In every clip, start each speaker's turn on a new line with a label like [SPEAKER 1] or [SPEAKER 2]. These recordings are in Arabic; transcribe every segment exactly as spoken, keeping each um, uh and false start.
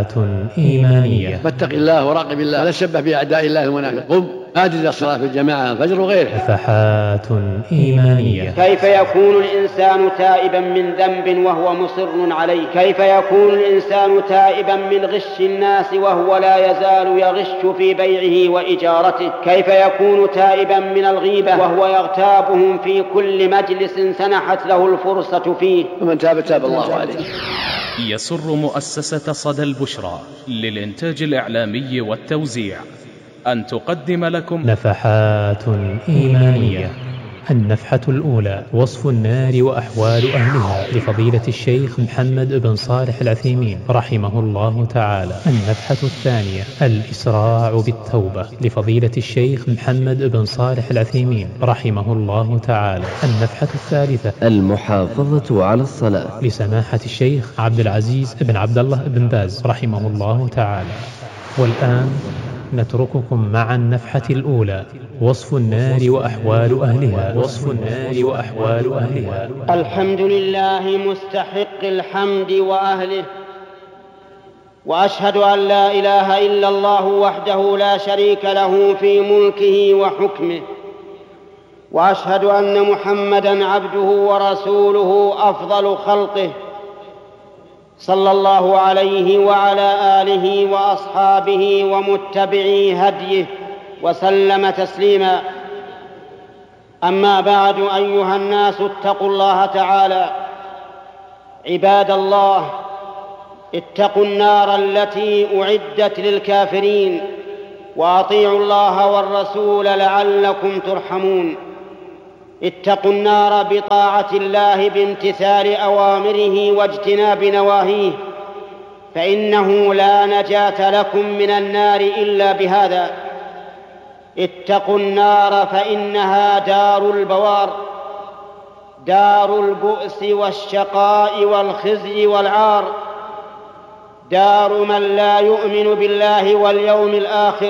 [SPEAKER 1] نفحات إيمانية.
[SPEAKER 2] فاتق الله وراقب الله ولا تشبه بأعداء الله المنافق. قم هاجد الصلاة في الجماعة الفجر وغيرها.
[SPEAKER 1] نفحات إيمانية.
[SPEAKER 3] كيف يكون الإنسان تائبا من ذنب وهو مصر عليه؟ كيف يكون الإنسان تائبا من غش الناس وهو لا يزال يغش في بيعه وإجارته؟ كيف يكون تائبا من الغيبة وهو يغتابهم في كل مجلس سنحت له الفرصة فيه؟
[SPEAKER 2] ومن تاب تاب الله عليه.
[SPEAKER 4] يسر مؤسسة صدى البشرى للإنتاج الإعلامي والتوزيع أن تقدم لكم
[SPEAKER 1] نفحات إيمانية. النفحة الأولى وصف النار وأحوال أهلها لفضيلة الشيخ محمد بن صالح العثيمين رحمه الله تعالى. النفحة الثانية الإسراع بالتوبة لفضيلة الشيخ محمد بن صالح العثيمين رحمه الله تعالى. النفحة الثالثة
[SPEAKER 5] المحافظة على الصلاة
[SPEAKER 1] لسماحة الشيخ عبد العزيز بن عبد الله بن باز رحمه الله تعالى. والآن نترككم مع النفحة الأولى وصف النار وأحوال أهلها. وصف النار وأحوال أهلها.
[SPEAKER 3] الحمد لله مستحق الحمد وأهله، وأشهد أن لا إله إلا الله وحده لا شريك له في ملكه وحكمه، وأشهد أن محمدًا عبده ورسوله أفضل خلقه، صلى الله عليه وعلى آله وأصحابه ومتبعي هديه وسلم تسليما. أما بعد، أيها الناس اتقوا الله تعالى. عباد الله، اتقوا النار التي أعدت للكافرين، وأطيعوا الله والرسول لعلكم ترحمون. اتقوا النار بطاعة الله بامتثال أوامره واجتناب نواهيه، فإنه لا نجاة لكم من النار إلا بهذا. اتقوا النار فإنها دار البوار، دار البؤس والشقاء والخزي والعار، دار من لا يؤمن بالله واليوم الآخر،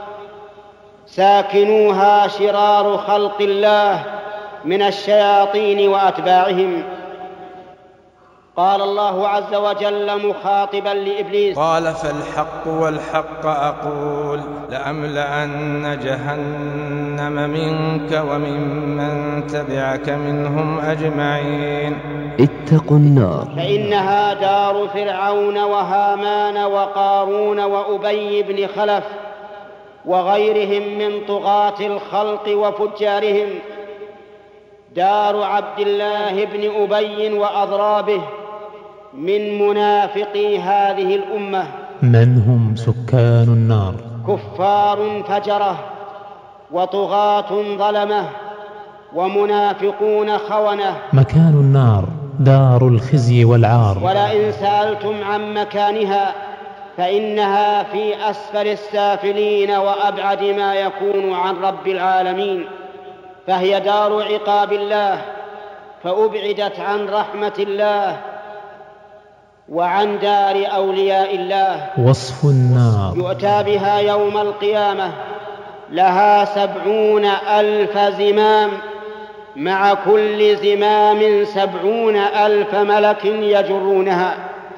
[SPEAKER 3] ساكنوها شرار خلق الله من الشياطين وأتباعهم. قال الله عز وجل مخاطبا لإبليس:
[SPEAKER 6] قال فالحق والحق أقول لأملأن جهنم منك وممن تبعك منهم أجمعين.
[SPEAKER 5] اتقوا النار
[SPEAKER 3] فإنها دار فرعون وهامان وقارون وأبي بن خلف وغيرهم من طغاة الخلق وفجارهم، دار عبد الله بن أبي وأضرابه من منافقي هذه الأمة.
[SPEAKER 1] من هم سكان النار؟
[SPEAKER 3] كفار فجرة، وطغاة ظلمة، ومنافقون خونة.
[SPEAKER 1] مكان النار دار الخزي والعار.
[SPEAKER 3] ولئن سألتم عن مكانها فإنها في أسفل السافلين وأبعد ما يكون عن رب العالمين، فهي دار عقاب الله، فأبعدت عن رحمة الله وعن دار أولياء الله.
[SPEAKER 1] وصف النار
[SPEAKER 3] يؤتى بها يوم القيامة، لها سبعون ألف زمام، مع كل زمام سبعون ألف ملك يجرونها،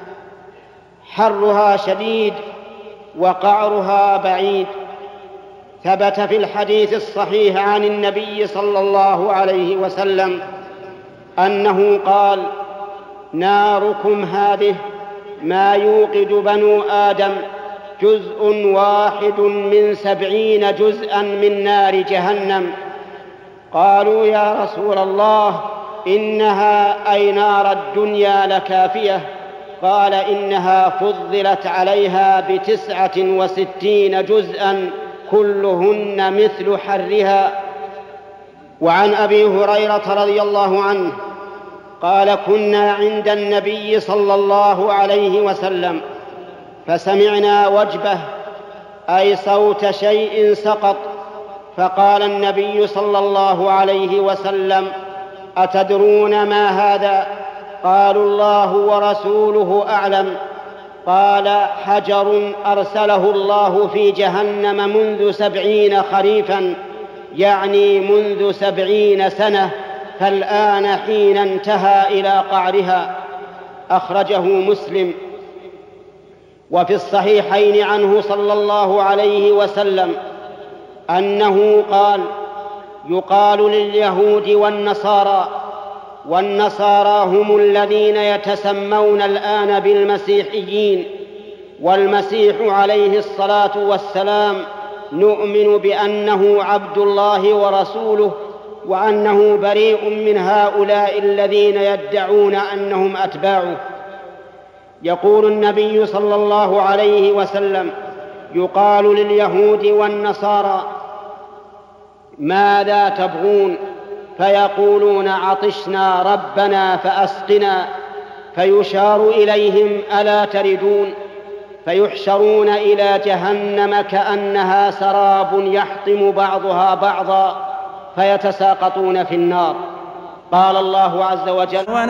[SPEAKER 3] حرها شديد وقعرها بعيد. ثبت في الحديث الصحيح عن النبي صلى الله عليه وسلم أنه قال: ناركم هذه ما يوقد بنو آدم جزء واحد من سبعين جزءا من نار جهنم. قالوا: يا رسول الله، إنها أي نار الدنيا لكافية؟ قال: إنها فضلت عليها بتسعة وستين جزءا كلهن مثل حرها. وعن أبي هريرة رضي الله عنه قال: كنا عند النبي صلى الله عليه وسلم فسمعنا وجبة، أي صوت شيء سقط، فقال النبي صلى الله عليه وسلم: أتدرون ما هذا؟ قالوا: الله ورسوله أعلم. قال: حجر أرسله الله في جهنم منذ سبعين خريفا، يعني منذ سبعين سنة، فالآن حين انتهى إلى قعرها. أخرجه مسلم. وفي الصحيحين عنه صلى الله عليه وسلم أنه قال: يقال لليهود والنصارى والنصارى هم الذين يتسمون الآن بالمسيحيين، والمسيح عليه الصلاة والسلام نؤمن بأنه عبد الله ورسوله، وأنه بريء من هؤلاء الذين يدعون أنهم أتباعه. يقول النبي صلى الله عليه وسلم: يقال لليهود والنصارى: ماذا تبغون؟ فيقولون: عطشنا ربنا فأسقنا، فيشار إليهم: ألا تردون؟ فيحشرون إلى جهنم كأنها سراب يحطم بعضها بعضا، فيتساقطون في النار. قال الله عز وجل: